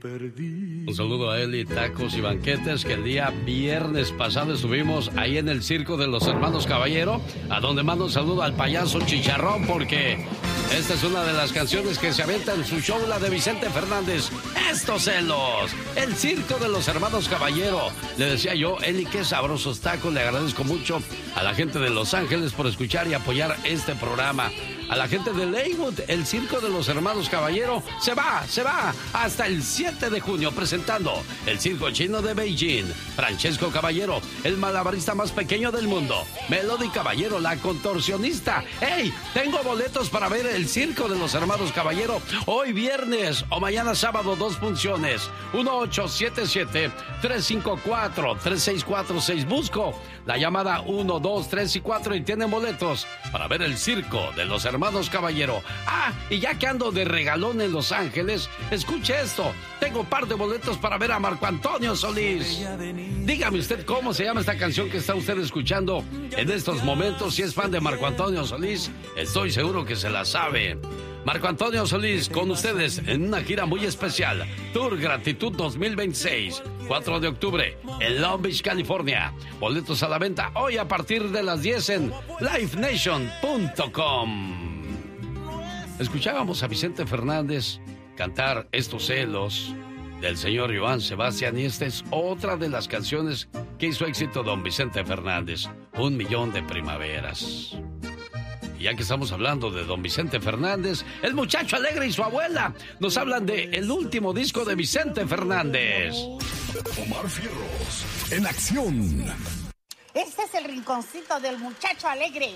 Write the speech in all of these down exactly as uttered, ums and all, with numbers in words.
Un saludo a Eli Tacos y Banquetes, que el día viernes pasado estuvimos ahí en el circo de los hermanos Caballero, a donde mando un saludo al payaso Chicharrón, porque esta es una de las canciones que se avienta en su show, la de Vicente Fernández, Estos celos, el circo de los hermanos Caballero. Le decía yo, Eli, qué sabrosos tacos, le agradezco mucho a la gente de Los Ángeles por escuchar y apoyar este programa. A la gente de Leywood, el circo de los hermanos Caballero se va, se va hasta el siete de junio presentando el circo chino de Beijing. Francesco Caballero, el malabarista más pequeño del mundo. Melody Caballero, la contorsionista. ¡Hey! Tengo boletos para ver el circo de los hermanos Caballero hoy viernes o mañana sábado, dos funciones. uno ocho siete siete, tres cinco cuatro, tres seis cuatro seis. Busco la llamada uno, dos, tres y cuatro y tienen boletos para ver el circo de los hermanos Caballero. Ah, y ya que ando de regalón en Los Ángeles, escuche esto. Tengo un par de boletos para ver a Marco Antonio Solís. Dígame usted cómo se llama esta canción que está usted escuchando en estos momentos. Si es fan de Marco Antonio Solís, estoy seguro que se la sabe. Marco Antonio Solís con ustedes en una gira muy especial. Tour Gratitud dos mil veintiséis, cuatro de octubre en Long Beach, California. Boletos a la venta hoy a partir de las diez en live nation punto com. Escuchábamos a Vicente Fernández cantar Estos celos del señor Joan Sebastián, y esta es otra de las canciones que hizo éxito don Vicente Fernández, Un millón de primaveras. Y ya que estamos hablando de don Vicente Fernández, el muchacho alegre y su abuela nos hablan de el último disco de Vicente Fernández. Omar Fierros, en acción. Este es el rinconcito del muchacho alegre.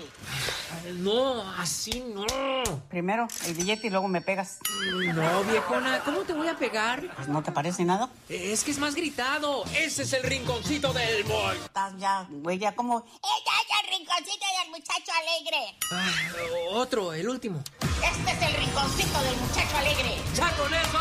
No, así no. Primero el billete y luego me pegas. No, viejona, ¿cómo te voy a pegar? Pues, ¿no te parece nada? Es que es más gritado. Ese es el rinconcito del mall. Estás ya, güey, ya como... ¡Ella es el rinconcito del muchacho alegre! Ah, otro, el último. Este es el rinconcito del muchacho alegre. ¡Ya con eso!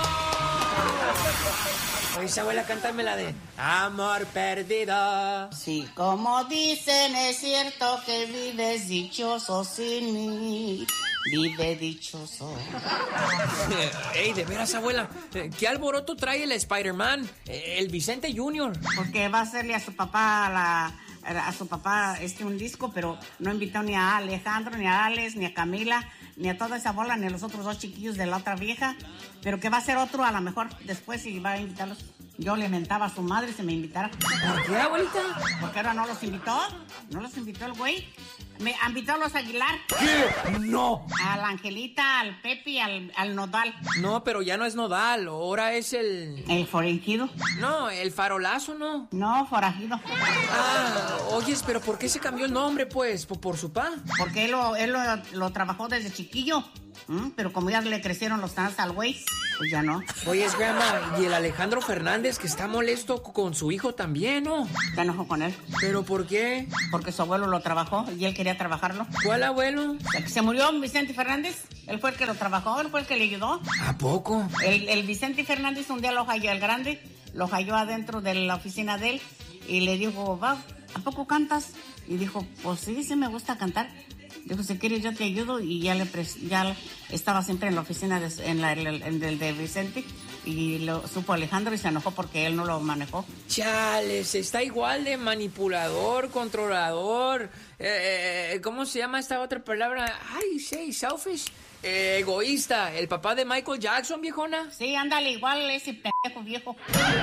Oye, abuela, cántame la de Amor Perdido. Sí, como dicen, es cierto que vives dichoso sin mí. Vive dichoso. Ey, de veras, abuela, ¿qué alboroto trae el Spider-Man? El Vicente Junior. Porque va a hacerle a su papá la... a su papá este un disco, pero no invitó ni a Alejandro, ni a Alex, ni a Camila, ni a toda esa bola, ni a los otros dos chiquillos de la otra vieja, pero que va a ser otro a lo mejor después y va a invitarlos. Yo le mentaba a su madre si me invitara. ¿Por qué, abuelita? Porque ahora no los invitó, no los invitó el güey. Me invitó a los Aguilar. ¿Qué? No. A la Angelita, al Pepe, al, al Nodal. No, pero ya no es Nodal, ahora es el... ¿El forajido? No, el farolazo, ¿no? No, forajido. Ah, oyes, pero ¿por qué se cambió el nombre, pues? ¿Por, por su pa? Porque él lo, él lo, lo trabajó desde chiquillo. ¿Mm? Pero como ya le crecieron los tanas al güey, pues ya no. Oye, es grandma, y el Alejandro Fernández que está molesto con su hijo también, ¿no? Se enojó con él. ¿Pero por qué? Porque su abuelo lo trabajó y él quería trabajarlo. ¿Cuál abuelo? El que se murió, Vicente Fernández. Él fue el que lo trabajó, él fue el que le ayudó. ¿A poco? El, el Vicente Fernández un día lo halló, el grande, lo halló adentro de la oficina de él y le dijo, va, ¿a poco cantas? Y dijo, pues sí, sí me gusta cantar. Dijo, si quieres yo te ayudo, y ya le pres- ya estaba siempre en la oficina de, en la en el del de Vicente, y lo supo Alejandro y se enojó porque él no lo manejó. Chales, está igual de manipulador, controlador, eh, ¿cómo se llama esta otra palabra? Ay, sí, selfish, eh, egoísta, el papá de Michael Jackson, viejona. Sí, ándale, igual ese pendejo viejo.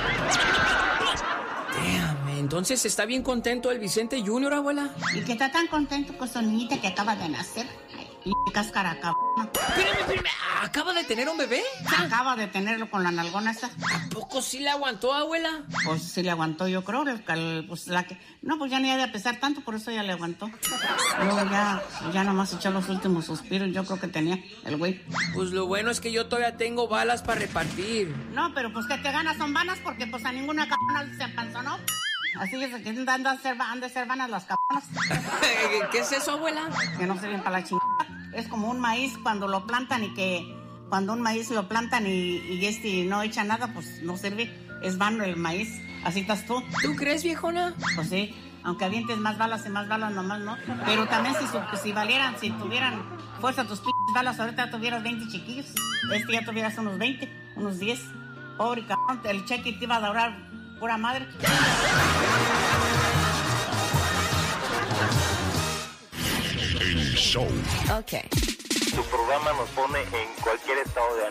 Damn, entonces está bien contento el Vicente Junior, abuela. Y que está tan contento con su niñita que acaba de nacer. Y cáscara cabrona. Espérame, espérame, ¿acaba de tener un bebé? Acaba de tenerlo con la nalgona esa. ¿A poco sí le aguantó, abuela? Pues sí le aguantó, yo creo. El, el, pues la que, no, pues ya ni ha de pesar tanto, por eso ya le aguantó. Luego ya, ya nomás echó los últimos suspiros, yo creo que tenía el güey. Pues lo bueno es que yo todavía tengo balas para repartir. No, pero pues que te ganas son vanas, porque pues a ninguna cabrona se empanzonó. Así es que han de ser, han de ser vanas las cabronas. ¿Qué es eso, abuela? Que no sirven para la chingada. Es como un maíz cuando lo plantan y que cuando un maíz lo plantan y, y este no echa nada, pues no sirve. Es vano el maíz. Así estás tú. ¿Tú crees, viejona? Pues sí. Aunque avientes más balas y más balas, nomás no. Pero también si, si valieran, si tuvieran fuerza tus p*** balas, ahorita tuvieras veinte chiquillos. Este ya tuvieras unos veinte, unos diez. Pobre cabrón, el cheque te iba a durar pura madre. El show. Ok. Tu programa nos pone en cualquier estado de